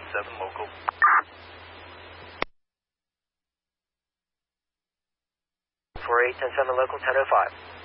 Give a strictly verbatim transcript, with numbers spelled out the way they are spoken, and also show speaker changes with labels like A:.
A: seven local.
B: four eight ten seven local, ten oh five.